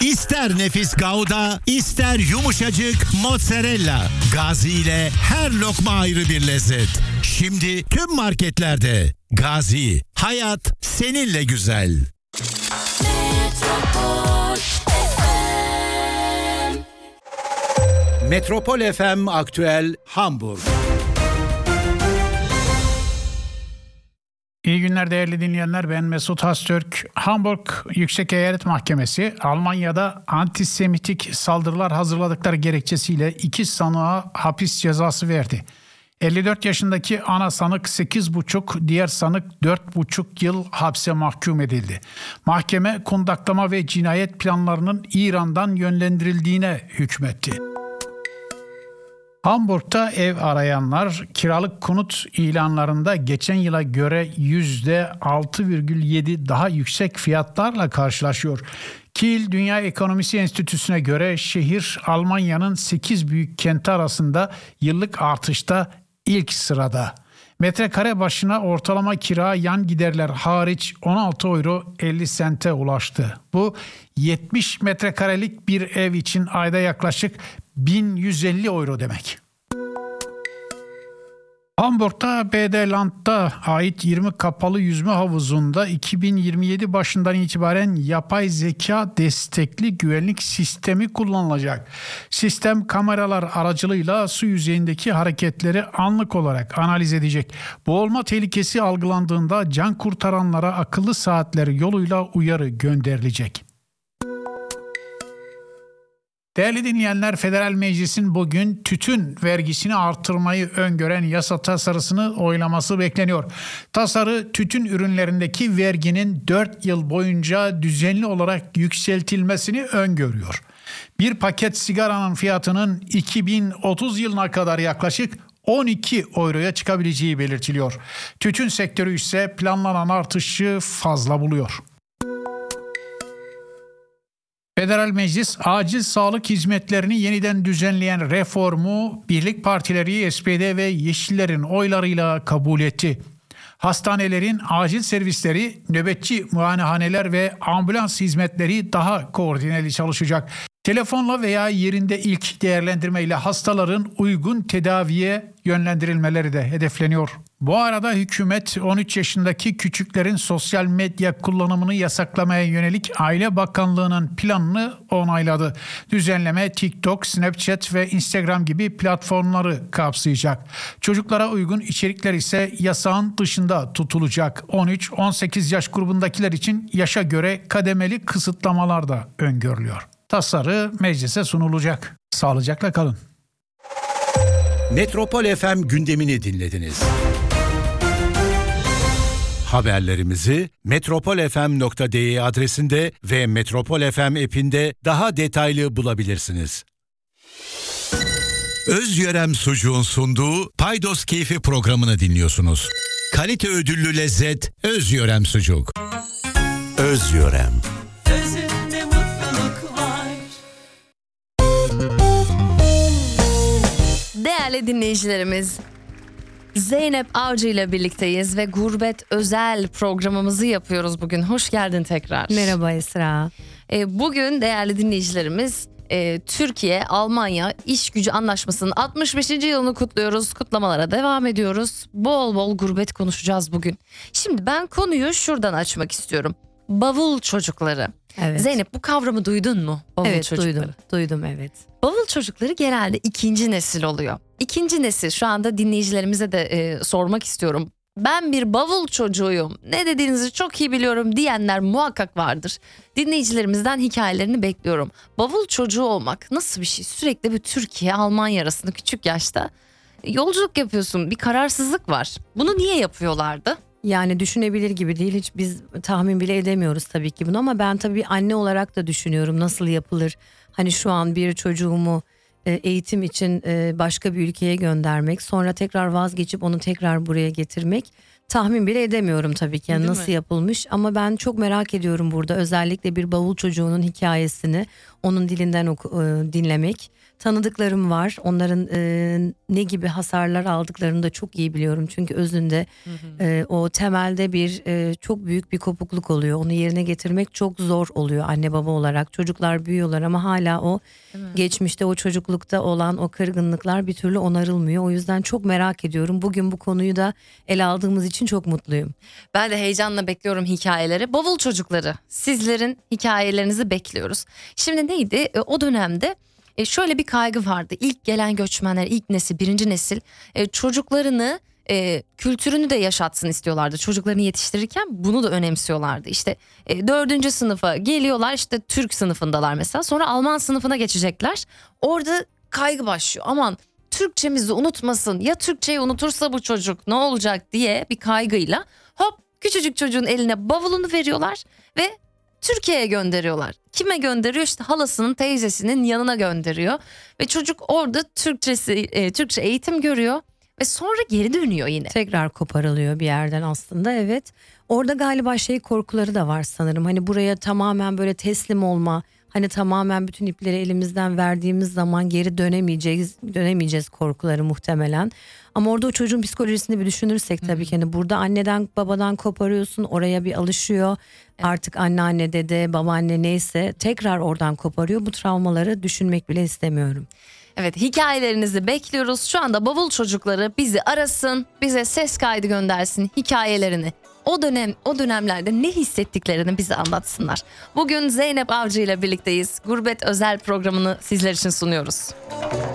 İster nefis Gouda, ister yumuşacık mozzarella. Gazi ile her lokma ayrı bir lezzet. Şimdi tüm marketlerde. Gazi, hayat seninle güzel. Metropol FM Aktüel Hamburg. İyi günler değerli dinleyenler, ben Mesut Hastürk. Hamburg Yüksek Eyalet Mahkemesi Almanya'da antisemitik saldırılar hazırladıkları gerekçesiyle 2 sanığa hapis cezası verdi. 54 yaşındaki ana sanık 8,5, diğer sanık 4,5 yıl hapse mahkum edildi. Mahkeme kundaklama ve cinayet planlarının İran'dan yönlendirildiğine hükmetti. Hamburg'da ev arayanlar kiralık konut ilanlarında geçen yıla göre %6,7 daha yüksek fiyatlarla karşılaşıyor. Kiel Dünya Ekonomisi Enstitüsü'ne göre şehir Almanya'nın 8 büyük kenti arasında yıllık artışta ilk sırada. Metrekare başına ortalama kira yan giderler hariç 16 euro 50 sente ulaştı. Bu 70 metrekarelik bir ev için ayda yaklaşık 1150 euro demek. Hamburg'da BD Land'a ait 20 kapalı yüzme havuzunda 2027 başından itibaren yapay zeka destekli güvenlik sistemi kullanılacak. Sistem kameralar aracılığıyla su yüzeyindeki hareketleri anlık olarak analiz edecek. Boğulma tehlikesi algılandığında can kurtaranlara akıllı saatler yoluyla uyarı gönderilecek. Değerli dinleyenler, Federal Meclis'in bugün tütün vergisini artırmayı öngören yasa tasarısını oylaması bekleniyor. Tasarı tütün ürünlerindeki verginin 4 yıl boyunca düzenli olarak yükseltilmesini öngörüyor. Bir paket sigaranın fiyatının 2030 yılına kadar yaklaşık 12 euroya çıkabileceği belirtiliyor. Tütün sektörü ise planlanan artışı fazla buluyor. Federal Meclis, acil sağlık hizmetlerini yeniden düzenleyen reformu Birlik Partileri, SPD ve Yeşillerin oylarıyla kabul etti. Hastanelerin acil servisleri, nöbetçi muayenehaneler ve ambulans hizmetleri daha koordineli çalışacak. Telefonla veya yerinde ilk değerlendirmeyle hastaların uygun tedaviye yönlendirilmeleri de hedefleniyor. Bu arada hükümet 13 yaşındaki küçüklerin sosyal medya kullanımını yasaklamaya yönelik Aile Bakanlığı'nın planını onayladı. Düzenleme TikTok, Snapchat ve Instagram gibi platformları kapsayacak. Çocuklara uygun içerikler ise yasağın dışında tutulacak. 13-18 yaş grubundakiler için yaşa göre kademeli kısıtlamalar da öngörülüyor. Tasarı meclise sunulacak. Sağlıcakla kalın. Metropol FM gündemini dinlediniz. Haberlerimizi metropolfm.de adresinde ve Metropol FM app'inde daha detaylı bulabilirsiniz. Özyörem Sucuğun sunduğu Paydos Keyfi programını dinliyorsunuz. Kalite ödüllü lezzet Özyörem Sucuk. Özyörem. Özünde mutluluk var. Değerli dinleyicilerimiz, Zeynep Avcı ile birlikteyiz ve Gurbet Özel programımızı yapıyoruz bugün. Hoş geldin tekrar. Merhaba Esra. Bugün değerli dinleyicilerimiz, Türkiye-Almanya İş Gücü Anlaşması'nın 65. yılını kutluyoruz. Kutlamalara devam ediyoruz. Bol bol gurbet konuşacağız bugün. Şimdi ben konuyu şuradan açmak istiyorum. Bavul çocukları. Evet. Zeynep, bu kavramı duydun mu? Bavul Evet, çocukları. duydum evet. Bavul çocukları genelde ikinci nesil oluyor. İkinci nesil, şu anda dinleyicilerimize de sormak istiyorum. Ben bir bavul çocuğuyum, ne dediğinizi çok iyi biliyorum diyenler muhakkak vardır. Dinleyicilerimizden hikayelerini bekliyorum. Bavul çocuğu olmak nasıl bir şey? Sürekli bir Türkiye-Almanya arasında küçük yaşta yolculuk yapıyorsun. Bir kararsızlık var. Bunu niye yapıyorlardı? Yani düşünebilir gibi değil, hiç biz tahmin bile edemiyoruz tabii ki bunu, ama ben tabii anne olarak da düşünüyorum nasıl yapılır. Hani şu an bir çocuğumu eğitim için başka bir ülkeye göndermek, sonra tekrar vazgeçip onu tekrar buraya getirmek, tahmin bile edemiyorum tabii ki yani nasıl yapılmış. Ama ben çok merak ediyorum burada özellikle bir bavul çocuğunun hikayesini onun dilinden dinlemek. tanıdıklarım var. Onların ne gibi hasarlar aldıklarını da çok iyi biliyorum. Çünkü özünde o temelde bir çok büyük bir kopukluk oluyor. Onu yerine getirmek çok zor oluyor anne baba olarak. Çocuklar büyüyorlar ama hala o geçmişte o çocuklukta olan o kırgınlıklar bir türlü onarılmıyor. O yüzden çok merak ediyorum. Bugün bu konuyu da ele aldığımız için çok mutluyum. Ben de heyecanla bekliyorum hikayeleri. Bavul çocukları, sizlerin hikayelerinizi bekliyoruz. Şimdi neydi? O dönemde şöyle bir kaygı vardı. İlk gelen göçmenler, ilk nesil, birinci nesil çocuklarını, kültürünü de yaşatsın istiyorlardı. Çocuklarını yetiştirirken bunu da önemsiyorlardı. İşte 4. sınıfa geliyorlar, işte Türk sınıfındalar mesela. Sonra Alman sınıfına geçecekler. Orada kaygı başlıyor. Aman Türkçemizi unutmasın, ya Türkçeyi unutursa bu çocuk ne olacak diye bir kaygıyla hop küçücük çocuğun eline bavulunu veriyorlar ve Türkiye'ye gönderiyorlar. Kime gönderiyor? İşte halasının, teyzesinin yanına gönderiyor ve çocuk orada Türkçe eğitim görüyor ve sonra geri dönüyor yine. Tekrar koparılıyor bir yerden aslında, evet. Orada galiba korkuları da var sanırım. Hani buraya tamamen böyle teslim olma, hani tamamen bütün ipleri elimizden verdiğimiz zaman geri dönemeyeceğiz korkuları muhtemelen. Ama orada o çocuğun psikolojisini bir düşünürsek tabii ki hani burada anneden babadan koparıyorsun, oraya bir alışıyor. Artık anneanne, dede, babaanne neyse tekrar oradan koparıyor. Bu travmaları düşünmek bile istemiyorum. Evet, hikayelerinizi bekliyoruz. Şu anda bavul çocukları bizi arasın, bize ses kaydı göndersin hikayelerini. O dönemlerde ne hissettiklerini bize anlatsınlar. Bugün Zeynep Avcı ile birlikteyiz. Gurbet özel programını sizler için sunuyoruz.